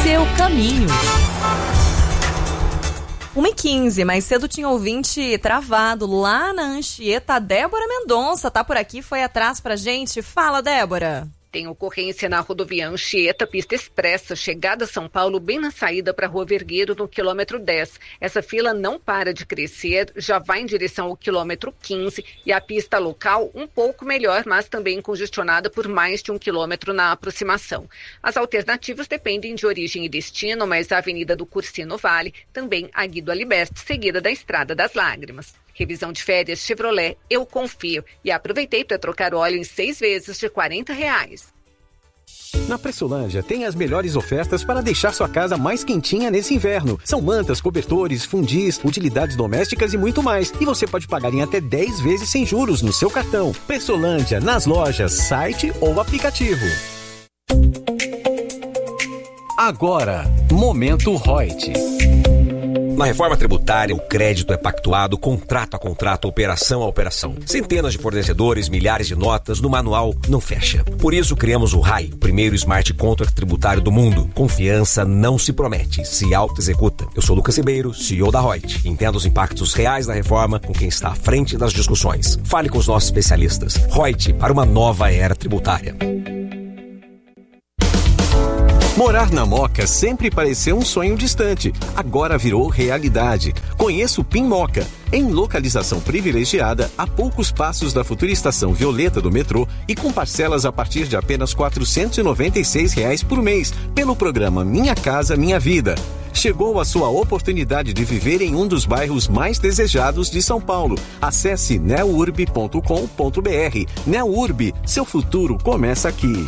Seu caminho. 1h15, mais cedo tinha ouvinte travado lá na Anchieta. A Débora Mendonça tá por aqui, foi atrás pra gente. Fala, Débora. Tem ocorrência na rodovia Anchieta, pista expressa, chegada a São Paulo, bem na saída para a Rua Vergueiro, no quilômetro 10. Essa fila não para de crescer, já vai em direção ao quilômetro 15 e a pista local um pouco melhor, mas também congestionada por mais de 1 quilômetro na aproximação. As alternativas dependem de origem e destino, mas a Avenida do Cursino Vale, também a Guido Alibeste, seguida da Estrada das Lágrimas. Revisão de férias Chevrolet, eu confio. E aproveitei para trocar óleo em 6 vezes de R$40. Na Pressolândia tem as melhores ofertas para deixar sua casa mais quentinha nesse inverno. São mantas, cobertores, fundis, utilidades domésticas e muito mais. E você pode pagar em até 10 vezes sem juros no seu cartão. Pressolândia, nas lojas, site ou aplicativo. Agora, Momento Reut. Na reforma tributária, o crédito é pactuado contrato a contrato, operação a operação. Centenas de fornecedores, milhares de notas, no manual não fecha. Por isso criamos o RAI, o primeiro smart contract tributário do mundo. Confiança não se promete, se auto-executa. Eu sou Lucas Ribeiro, CEO da Reut. Entenda os impactos reais da reforma com quem está à frente das discussões. Fale com os nossos especialistas. Reut, para uma nova era tributária. Morar na Moca sempre pareceu um sonho distante, agora virou realidade. Conheça o PIN Moca, em localização privilegiada, a poucos passos da futura estação Violeta do metrô e com parcelas a partir de apenas R$ 496 por mês, pelo programa Minha Casa Minha Vida. Chegou a sua oportunidade de viver em um dos bairros mais desejados de São Paulo. Acesse neurb.com.br. Neurb, seu futuro começa aqui.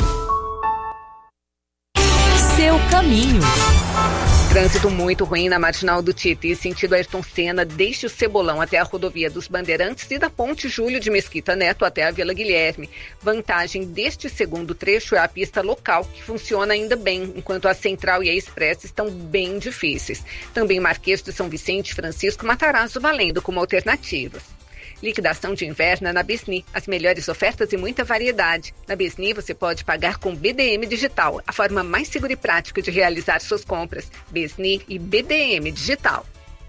Seu caminho. Trânsito muito ruim na Marginal do Tietê, sentido Ayrton Senna, desde o Cebolão até a rodovia dos Bandeirantes e da Ponte Júlio de Mesquita Neto até a Vila Guilherme. Vantagem deste segundo trecho é a pista local, que funciona ainda bem, enquanto a Central e a Expressa estão bem difíceis. Também Marquês de São Vicente e Francisco Matarazzo valendo como alternativas. Liquidação de inverno na Besni. As melhores ofertas e muita variedade. Na Besni você pode pagar com BDM Digital, a forma mais segura e prática de realizar suas compras. Besni e BDM Digital.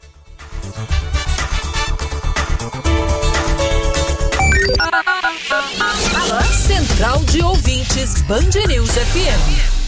Central de Ouvintes, Band News FM.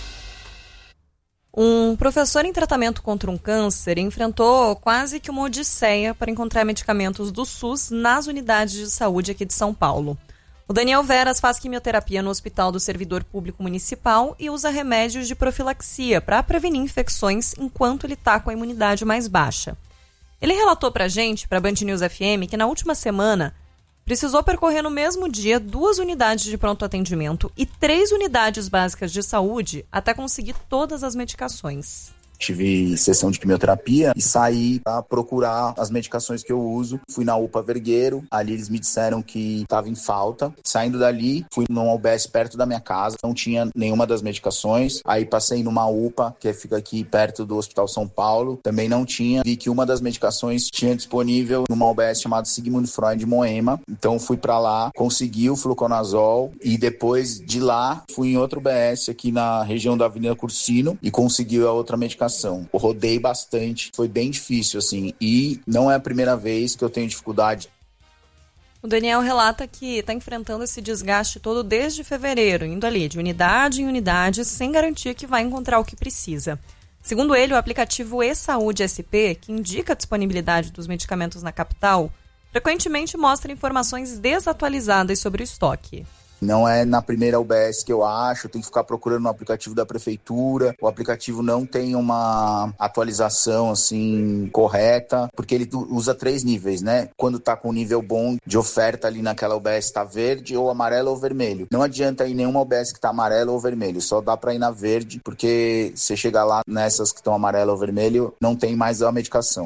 Um professor em tratamento contra um câncer enfrentou quase que uma odisseia para encontrar medicamentos do SUS nas unidades de saúde aqui de São Paulo. O Daniel Veras faz quimioterapia no Hospital do Servidor Público Municipal e usa remédios de profilaxia para prevenir infecções enquanto ele está com a imunidade mais baixa. Ele relatou para a gente, para a Band News FM, que na última semana precisou percorrer no mesmo dia 2 unidades de pronto atendimento e 3 unidades básicas de saúde até conseguir todas as medicações. Tive sessão de quimioterapia e saí para procurar as medicações que eu uso. Fui na UPA Vergueiro, ali eles me disseram que estava em falta. Saindo dali, fui num UBS perto da minha casa, não tinha nenhuma das medicações. Aí passei numa UPA, que fica aqui perto do Hospital São Paulo, também não tinha. Vi que uma das medicações tinha disponível numa UBS chamada Sigmund Freud Moema. Então fui para lá, consegui o fluconazol e depois de lá fui em outro UBS aqui na região da Avenida Cursino e consegui a outra medicação. Eu rodei bastante, foi bem difícil, assim, e não é a primeira vez que eu tenho dificuldade. O Daniel relata que está enfrentando esse desgaste todo desde fevereiro, indo ali de unidade em unidade, sem garantia que vai encontrar o que precisa. Segundo ele, o aplicativo eSaúde SP, que indica a disponibilidade dos medicamentos na capital, frequentemente mostra informações desatualizadas sobre o estoque. Não é na primeira UBS que eu acho, tem que ficar procurando no aplicativo da prefeitura. O aplicativo não tem uma atualização assim correta, porque ele usa 3 níveis, né? Quando tá com um nível bom de oferta ali naquela UBS tá verde, ou amarelo ou vermelho. Não adianta ir nenhuma UBS que tá amarelo ou vermelho, só dá pra ir na verde, porque se chegar lá nessas que estão amarelo ou vermelho, não tem mais a medicação.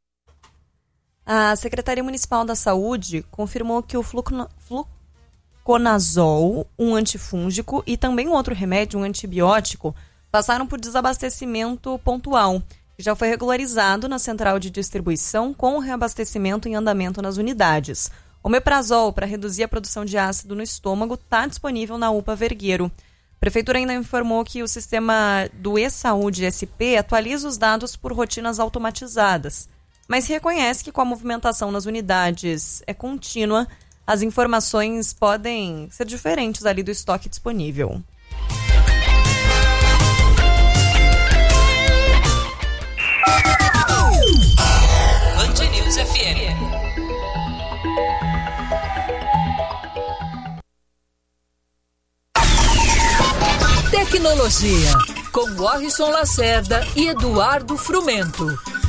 A Secretaria Municipal da Saúde confirmou que o fluconazol, um antifúngico, e também um outro remédio, um antibiótico, passaram por desabastecimento pontual, que já foi regularizado na central de distribuição com o reabastecimento em andamento nas unidades. O omeprazol, para reduzir a produção de ácido no estômago, está disponível na UPA Vergueiro. Prefeitura ainda informou que o sistema do e-Saúde SP atualiza os dados por rotinas automatizadas, mas reconhece que com a movimentação nas unidades é contínua, as informações podem ser diferentes ali do estoque disponível. Band News FM. Tecnologia, com Warrison Lacerda e Eduardo Frumento.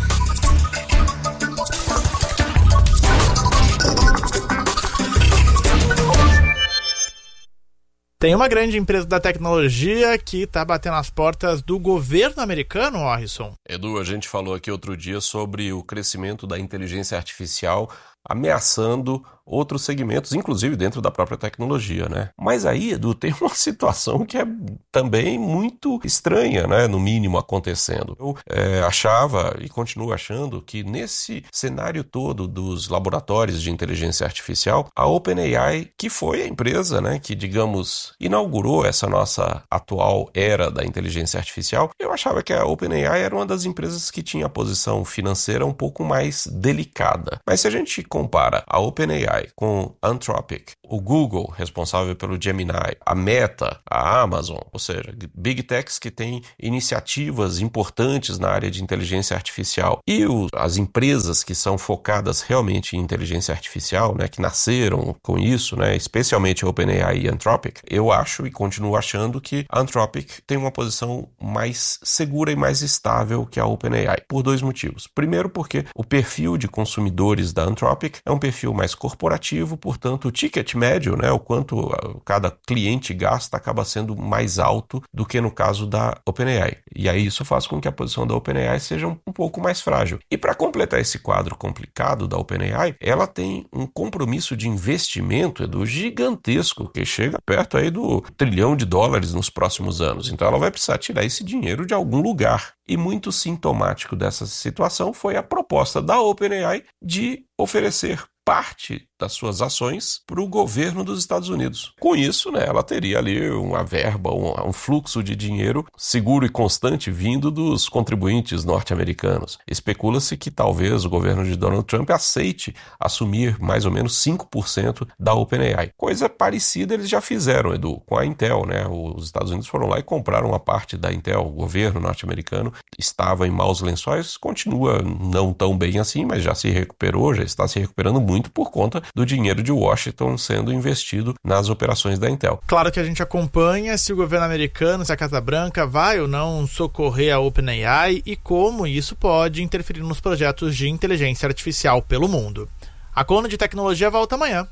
Tem uma grande empresa da tecnologia que está batendo as portas do governo americano, Warrison. Edu, a gente falou aqui outro dia sobre o crescimento da inteligência artificial ameaçando outros segmentos, inclusive dentro da própria tecnologia, né? Mas aí, Edu, tem uma situação que é também muito estranha, né? No mínimo, acontecendo. Eu achava e continuo achando que nesse cenário todo dos laboratórios de inteligência artificial, a OpenAI, que foi a empresa, né, que, digamos, inaugurou essa nossa atual era da inteligência artificial, eu achava que a OpenAI era uma das empresas que tinha a posição financeira um pouco mais delicada. Mas se a gente compara a OpenAI com Anthropic, o Google, responsável pelo Gemini, a Meta, a Amazon, ou seja, Big Techs que têm iniciativas importantes na área de inteligência artificial, e as empresas que são focadas realmente em inteligência artificial, né, que nasceram com isso, né, especialmente a OpenAI e a Anthropic, eu acho e continuo achando que a Anthropic tem uma posição mais segura e mais estável que a OpenAI, por dois motivos. Primeiro, porque o perfil de consumidores da Anthropic é um perfil mais corporativo, portanto o ticket médio, né, o quanto cada cliente gasta, acaba sendo mais alto do que no caso da OpenAI. E aí isso faz com que a posição da OpenAI seja um pouco mais frágil. E para completar esse quadro complicado da OpenAI, ela tem um compromisso de investimento, Edu, gigantesco, que chega perto aí do $1 trilhão nos próximos anos. Então ela vai precisar tirar esse dinheiro de algum lugar. E muito sintomático dessa situação foi a proposta da OpenAI de oferecer parte das suas ações para o governo dos Estados Unidos. Com isso, né, ela teria ali uma verba, um fluxo de dinheiro seguro e constante vindo dos contribuintes norte-americanos. Especula-se que talvez o governo de Donald Trump aceite assumir mais ou menos 5% da OpenAI. Coisa parecida eles já fizeram, Edu, com a Intel, né? Os Estados Unidos foram lá e compraram uma parte da Intel. O governo norte-americano estava em maus lençóis, continua não tão bem assim, mas já se recuperou, já está se recuperando muito por conta do dinheiro de Washington sendo investido nas operações da Intel. Claro que a gente acompanha se o governo americano, se a Casa Branca vai ou não socorrer a OpenAI e como isso pode interferir nos projetos de inteligência artificial pelo mundo. A coluna de tecnologia volta amanhã.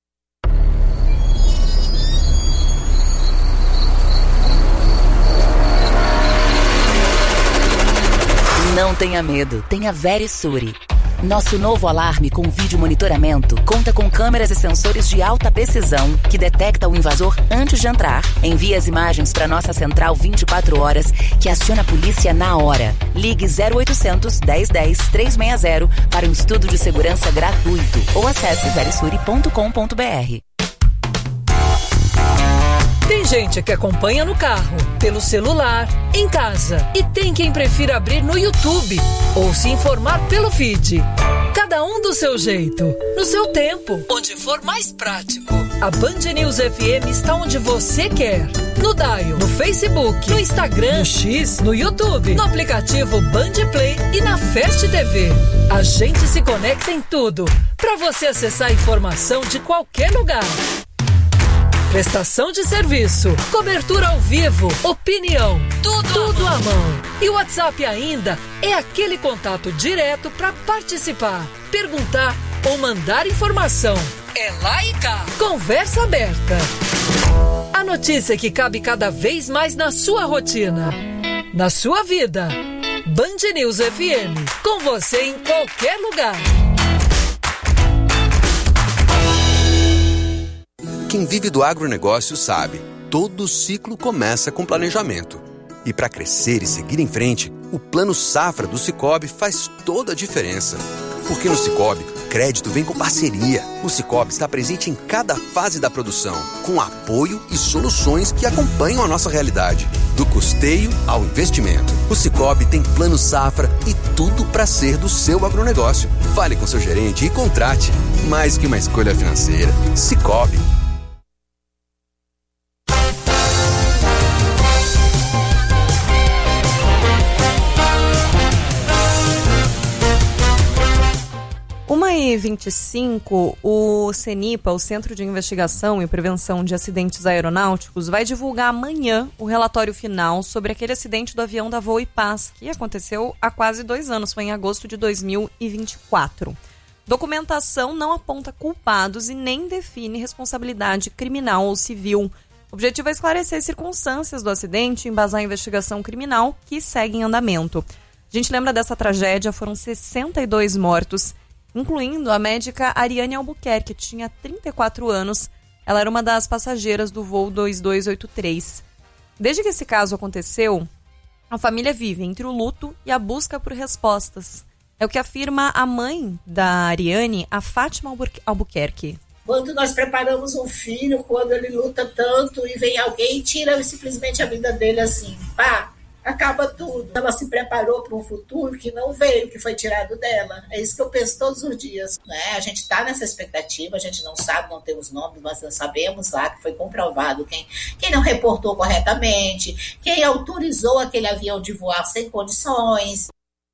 Não tenha medo, tenha Verisure. Nosso novo alarme com vídeo monitoramento conta com câmeras e sensores de alta precisão que detecta o invasor antes de entrar. Envia as imagens para nossa central 24 horas que aciona a polícia na hora. Ligue 0800 1010 360 para um estudo de segurança gratuito ou acesse verisure.com.br. Tem gente que acompanha no carro, pelo celular, em casa. E tem quem prefira abrir no YouTube ou se informar pelo feed. Cada um do seu jeito, no seu tempo, onde for mais prático. A Band News FM está onde você quer. No Dial, no Facebook, no Instagram, no X, no YouTube, no aplicativo Band Play e na Fast TV. A gente se conecta em tudo, para você acessar a informação de qualquer lugar. Prestação de serviço, cobertura ao vivo, opinião, tudo à mão. E o WhatsApp ainda é aquele contato direto para participar, perguntar ou mandar informação. É lá e cá. Conversa aberta. A notícia que cabe cada vez mais na sua rotina, na sua vida. Band News FM, com você em qualquer lugar. Quem vive do agronegócio sabe, todo ciclo começa com planejamento. E para crescer e seguir em frente, o Plano Safra do Sicoob faz toda a diferença. Porque no Sicoob, crédito vem com parceria. O Sicoob está presente em cada fase da produção, com apoio e soluções que acompanham a nossa realidade. Do custeio ao investimento. O Sicoob tem plano safra e tudo para ser do seu agronegócio. Fale com seu gerente e contrate. Mais que uma escolha financeira. Sicoob. Uma e 25, o CENIPA, o Centro de Investigação e Prevenção de Acidentes Aeronáuticos, vai divulgar amanhã o relatório final sobre aquele acidente do avião da Voo e Paz, que aconteceu há quase 2 anos, foi em agosto de 2024. Documentação não aponta culpados e nem define responsabilidade criminal ou civil. O objetivo é esclarecer circunstâncias do acidente e embasar a investigação criminal que segue em andamento. A gente lembra dessa tragédia, foram 62 mortos, incluindo a médica Ariane Albuquerque, que tinha 34 anos. Ela era uma das passageiras do voo 2283. Desde que esse caso aconteceu, a família vive entre o luto e a busca por respostas. É o que afirma a mãe da Ariane, a Fátima Albuquerque. Quando nós preparamos um filho, quando ele luta tanto e vem alguém e tira simplesmente a vida dele assim, pá, acaba tudo. Ela se preparou para um futuro que não veio, que foi tirado dela. É isso que eu penso todos os dias. Né? A gente está nessa expectativa, a gente não sabe, não tem os nomes, mas nós sabemos lá que foi comprovado quem não reportou corretamente, quem autorizou aquele avião de voar sem condições.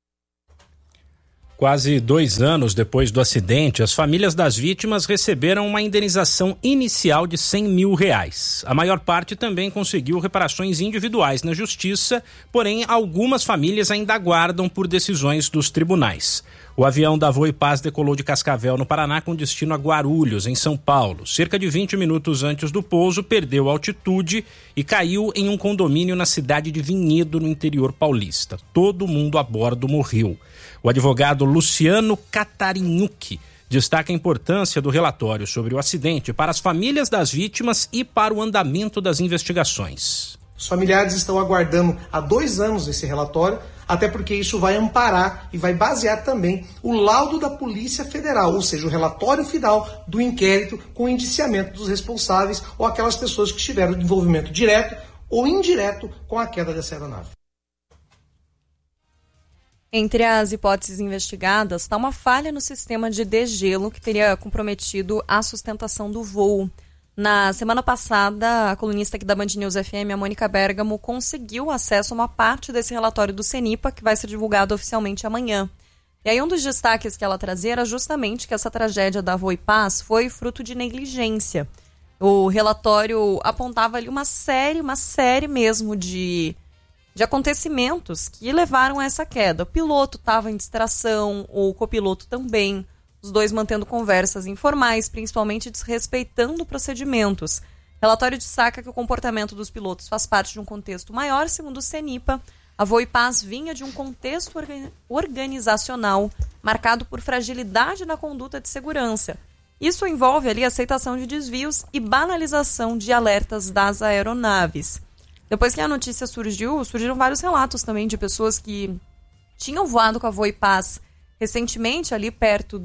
Quase 2 anos depois do acidente, as famílias das vítimas receberam uma indenização inicial de R$100 mil. A maior parte também conseguiu reparações individuais na justiça, porém algumas famílias ainda aguardam por decisões dos tribunais. O avião da Voo e Paz decolou de Cascavel, no Paraná, com destino a Guarulhos, em São Paulo. Cerca de 20 minutos antes do pouso, perdeu altitude e caiu em um condomínio na cidade de Vinhedo, no interior paulista. Todo mundo a bordo morreu. O advogado Luciano Catarinhucchi destaca a importância do relatório sobre o acidente para as famílias das vítimas e para o andamento das investigações. Os familiares estão aguardando há 2 anos esse relatório, até porque isso vai amparar e vai basear também o laudo da Polícia Federal, ou seja, o relatório final do inquérito com o indiciamento dos responsáveis ou aquelas pessoas que tiveram envolvimento direto ou indireto com a queda dessa aeronave. Entre as hipóteses investigadas está uma falha no sistema de degelo que teria comprometido a sustentação do voo. Na semana passada, a colunista aqui da Band News FM, a Mônica Bergamo, conseguiu acesso a uma parte desse relatório do CENIPA, que vai ser divulgado oficialmente amanhã. E aí um dos destaques que ela trazia era justamente que essa tragédia da Voo e Paz foi fruto de negligência. O relatório apontava ali uma série mesmo de acontecimentos que levaram a essa queda. O piloto estava em distração, o copiloto também, os dois mantendo conversas informais, principalmente desrespeitando procedimentos. O relatório destaca que o comportamento dos pilotos faz parte de um contexto maior. Segundo o CENIPA, a Voo e Paz vinha de um contexto organizacional marcado por fragilidade na conduta de segurança. Isso envolve ali a aceitação de desvios e banalização de alertas das aeronaves. Depois que a notícia surgiram vários relatos também de pessoas que tinham voado com a Voo e Paz recentemente, ali perto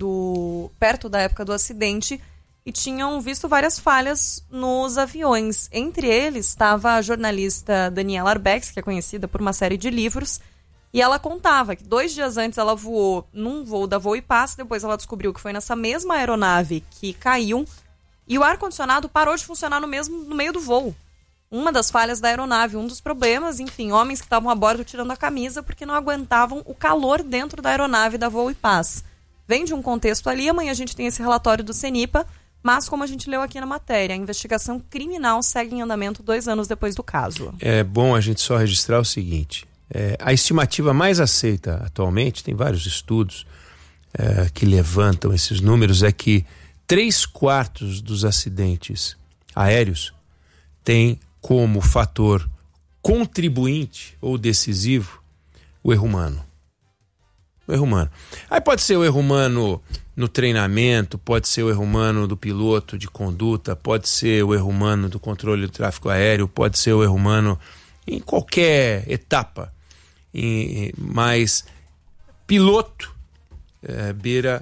da época do acidente, e tinham visto várias falhas nos aviões. Entre eles estava a jornalista Daniela Arbex, que é conhecida por uma série de livros, e ela contava que 2 dias antes ela voou num voo da Voo e Paz, depois ela descobriu que foi nessa mesma aeronave que caiu, e o ar-condicionado parou de funcionar no meio do voo. Uma das falhas da aeronave, um dos problemas, enfim, homens que estavam a bordo tirando a camisa porque não aguentavam o calor dentro da aeronave da Voo e Paz. Vem de um contexto ali, amanhã a gente tem esse relatório do CENIPA, mas como a gente leu aqui na matéria, a investigação criminal segue em andamento 2 anos depois do caso. É bom a gente só registrar o seguinte, a estimativa mais aceita atualmente, tem vários estudos que levantam esses números, é que 3/4 dos acidentes aéreos têm como fator contribuinte ou decisivo o erro humano. O erro humano. Aí pode ser o erro humano no treinamento, pode ser o erro humano do piloto de conduta, pode ser o erro humano do controle do tráfego aéreo, pode ser o erro humano em qualquer etapa. Mas piloto beira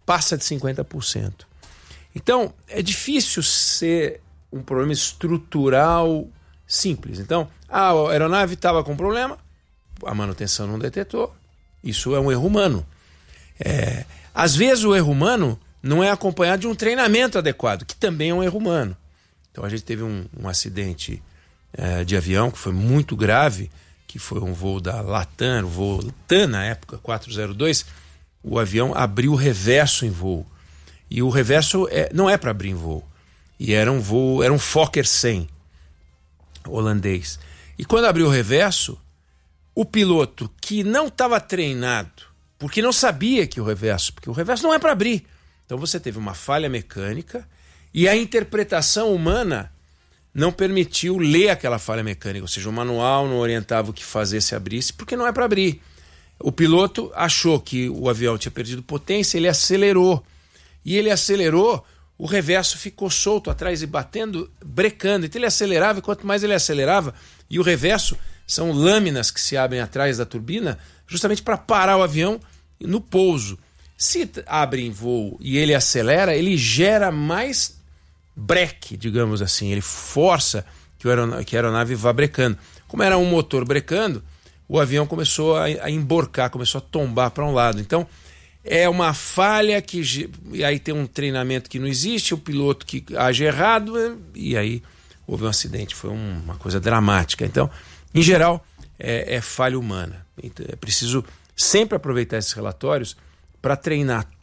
passa de 50%. Então, é difícil ser um problema estrutural simples. Então, a aeronave estava com problema, a manutenção não detectou, isso é um erro humano. Às vezes o erro humano não é acompanhado de um treinamento adequado, que também é um erro humano. Então a gente teve um acidente de avião que foi muito grave, que foi um voo da Latam, o voo TAM na época, 402, o avião abriu o reverso em voo. E o reverso não é para abrir em voo. E era um Fokker 100 holandês. E quando abriu o reverso, o piloto que não estava treinado, porque não sabia que porque o reverso não é para abrir. Então você teve uma falha mecânica e a interpretação humana não permitiu ler aquela falha mecânica, ou seja, o manual não orientava o que fazer se abrisse, porque não é para abrir. O piloto achou que o avião tinha perdido potência, ele acelerou. E ele acelerou, o reverso ficou solto atrás e batendo, brecando. Então ele acelerava, e quanto mais ele acelerava, e o reverso são lâminas que se abrem atrás da turbina, justamente para parar o avião no pouso. Se abre em voo e ele acelera, ele gera mais breque, digamos assim. Ele força que a aeronave vá brecando. Como era um motor brecando, o avião começou a emborcar, começou a tombar para um lado. Então, é uma falha e aí tem um treinamento que não existe, o piloto que age errado, e aí houve um acidente. Foi uma coisa dramática. Então, em geral, é falha humana. Então, é preciso sempre aproveitar esses relatórios para treinar